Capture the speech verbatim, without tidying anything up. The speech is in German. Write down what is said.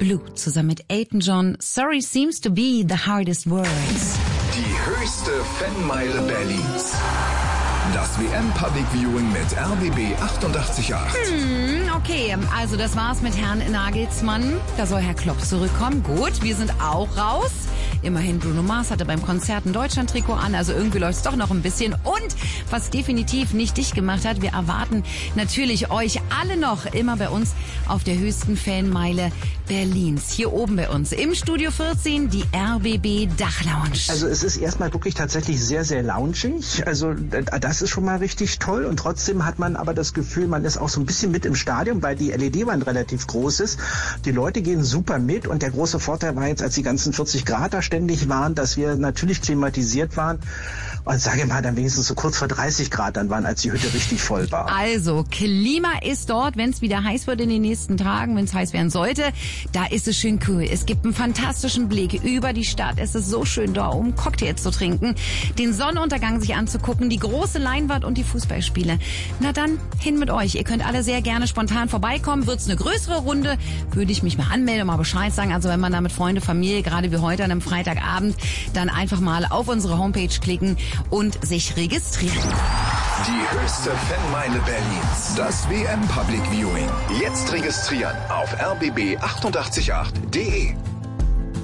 Blue zusammen mit Elton John. Sorry seems to be the hardest words. Die höchste Fanmeile Berlins. Das W M Public Viewing mit R B B achtundachtzig Komma acht. Hm, okay, also das war's mit Herrn Nagelsmann. Da soll Herr Klopp zurückkommen. Gut, wir sind auch raus. Immerhin Bruno Mars hatte beim Konzert ein Deutschland-Trikot an, also irgendwie läuft's doch noch ein bisschen. Und was definitiv nicht dicht gemacht hat, wir erwarten natürlich euch alle noch immer bei uns auf der höchsten Fanmeile Berlins. Hier oben bei uns im Studio vierzehn, die R B B Dachlounge. Also es ist erstmal wirklich tatsächlich sehr, sehr loungig. Also das ist schon mal richtig toll. Und trotzdem hat man aber das Gefühl, man ist auch so ein bisschen mit im Stadion, weil die L E D-Wand relativ groß ist. Die Leute gehen super mit. Und der große Vorteil war jetzt, als die ganzen vierzig Grad da ständig waren, dass wir natürlich klimatisiert waren. Und sage mal, dann wenigstens so kurz vor dreißig Grad dann waren, als die Hütte richtig voll war. Also, Klima ist dort, wenn es wieder heiß wird in den nächsten Tagen, wenn es heiß werden sollte, da ist es schön cool. Es gibt einen fantastischen Blick über die Stadt. Es ist so schön da, um Cocktails zu trinken, den Sonnenuntergang sich anzugucken, die große Leinwand und die Fußballspiele. Na dann, hin mit euch. Ihr könnt alle sehr gerne spontan vorbeikommen. Wird's eine größere Runde, würde ich mich mal anmelden, mal Bescheid sagen. Also wenn man da mit Freunde, Familie, gerade wie heute an einem Freitagabend, dann einfach mal auf unsere Homepage klicken und sich registrieren. Die höchste Fanmeile Berlins. Das W M Public Viewing. Jetzt registrieren auf r b b achtundachtzig Komma acht punkt d e.